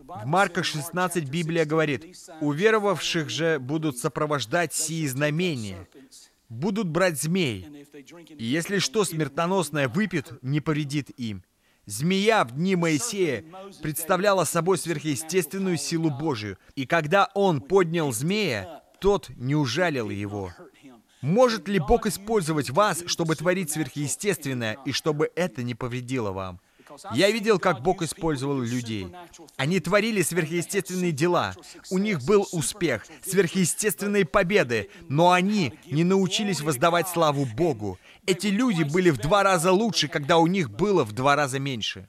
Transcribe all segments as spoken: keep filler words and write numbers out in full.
В Марка шестнадцать Библия говорит: «Уверовавших же будут сопровождать сии знамения, будут брать змей, и если что смертоносное выпьют, не повредит им». Змея в дни Моисея представляла собой сверхъестественную силу Божию, и когда он поднял змея, тот не ужалил его. Может ли Бог использовать вас, чтобы творить сверхъестественное, и чтобы это не повредило вам? Я видел, как Бог использовал людей. Они творили сверхъестественные дела. У них был успех, сверхъестественные победы, но они не научились воздавать славу Богу. Эти люди были в два раза лучше, когда у них было в два раза меньше.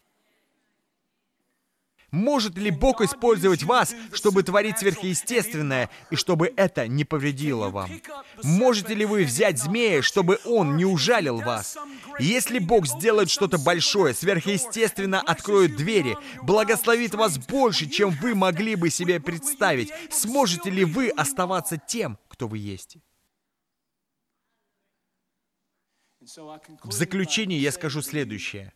Может ли Бог использовать вас, чтобы творить сверхъестественное, и чтобы это не повредило вам? Можете ли вы взять змея, чтобы он не ужалил вас? Если Бог сделает что-то большое, сверхъестественно откроет двери, благословит вас больше, чем вы могли бы себе представить, сможете ли вы оставаться тем, кто вы есть? В заключение я скажу следующее.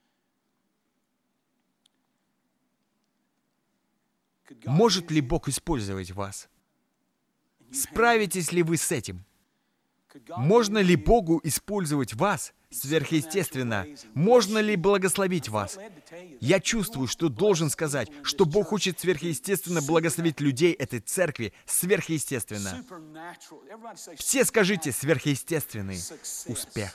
Может ли Бог использовать вас? Справитесь ли вы с этим? Можно ли Богу использовать вас сверхъестественно? Можно ли благословить вас? Я чувствую, что должен сказать, что Бог хочет сверхъестественно благословить людей этой церкви сверхъестественно. Все скажите «сверхъестественный успех».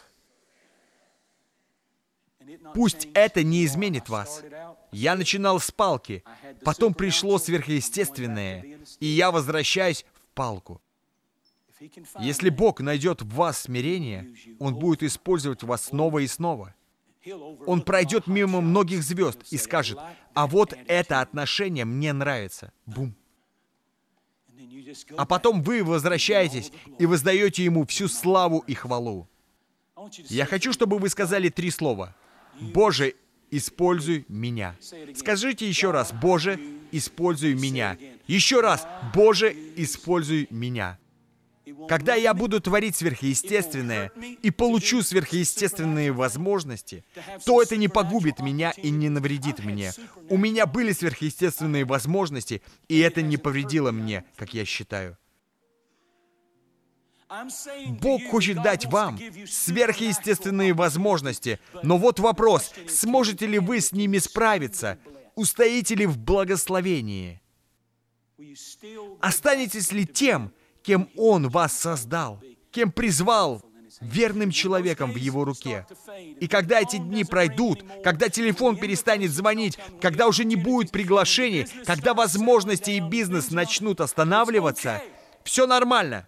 Пусть это не изменит вас. Я начинал с палки, потом пришло сверхъестественное, и я возвращаюсь в палку. Если Бог найдет в вас смирение, Он будет использовать вас снова и снова. Он пройдет мимо многих звезд и скажет: «А вот это отношение мне нравится». Бум. А потом вы возвращаетесь и воздаете Ему всю славу и хвалу. Я хочу, чтобы вы сказали три слова. «Боже, используй меня». Скажите еще раз: «Боже, используй меня». Еще раз: «Боже, используй меня». Когда я буду творить сверхъестественное и получу сверхъестественные возможности, то это не погубит меня и не навредит мне. У меня были сверхъестественные возможности, и это не повредило мне, как я считаю. Бог хочет дать вам сверхъестественные возможности, но вот вопрос: сможете ли вы с ними справиться? Устоите ли в благословении? Останетесь ли тем, кем Он вас создал, кем призвал, верным человеком в Его руке? И когда эти дни пройдут, когда телефон перестанет звонить, когда уже не будет приглашений, когда возможности и бизнес начнут останавливаться, все нормально.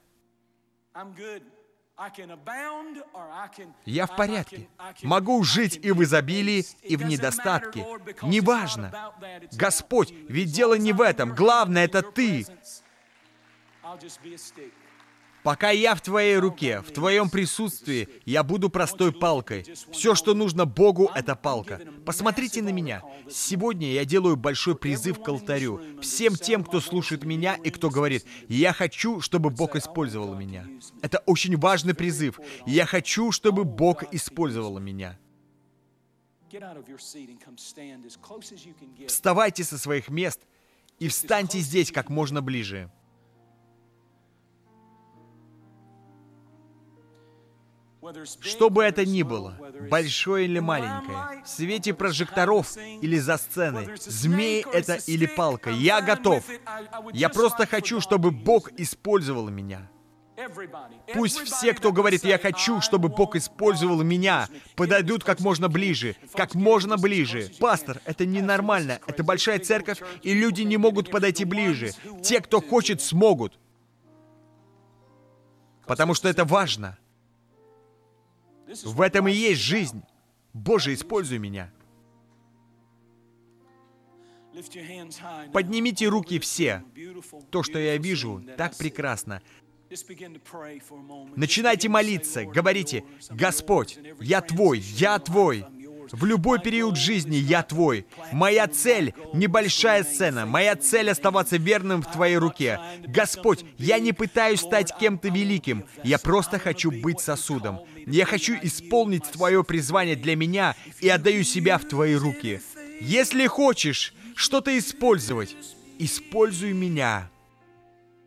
Я в порядке. Могу жить и в изобилии, и в недостатке. Неважно. Господь, ведь дело не в этом. Главное — это Ты. Пока я в Твоей руке, в Твоем присутствии, я буду простой палкой. Все, что нужно Богу, это палка. Посмотрите на меня. Сегодня я делаю большой призыв к алтарю. Всем тем, кто слушает меня и кто говорит: «Я хочу, чтобы Бог использовал меня». Это очень важный призыв. Я хочу, чтобы Бог использовал меня. Вставайте со своих мест и встаньте здесь как можно ближе. Что бы это ни было, большое или маленькое, в свете прожекторов или за сценой, змей это или палка, я готов. Я просто хочу, чтобы Бог использовал меня. Пусть все, кто говорит «я хочу, чтобы Бог использовал меня», подойдут как можно ближе, как можно ближе. Пастор, это ненормально, это большая церковь, и люди не могут подойти ближе. Те, кто хочет, смогут. Потому что это важно. В этом и есть жизнь. Боже, используй меня. Поднимите руки все. То, что я вижу, так прекрасно. Начинайте молиться, говорите: «Господь, я Твой, я Твой. В любой период жизни я Твой. Моя цель — небольшая сцена. Моя цель — оставаться верным в Твоей руке. Господь, я не пытаюсь стать кем-то великим. Я просто хочу быть сосудом. Я хочу исполнить Твое призвание для меня и отдаю себя в Твои руки. Если хочешь, что-то использовать, используй меня.